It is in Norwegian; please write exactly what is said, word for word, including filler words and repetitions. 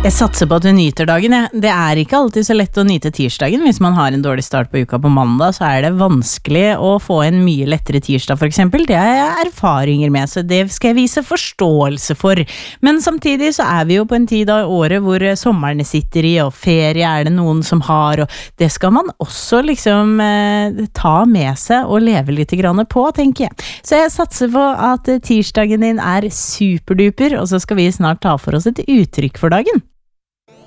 Jeg satser på at du nyter dagen. Ja. Det er ikke alltid så lett å nyte tirsdagen. Hvis man har en dårlig start på uka på mandag, så er det vanskelig å få en mye lettere tirsdag for eksempel. Det har jeg erfaringer med, så det skal jeg vise forståelse for. Men samtidig så er vi jo på en tid av året hvor sommerne sitter i, og ferie er det noen som har, og det skal man også liksom eh, ta med seg og leve litt grann på, tenker jeg. Så jeg satser på at tirsdagen din er superduper, og så skal vi snart ta for oss et uttrykk for dagen.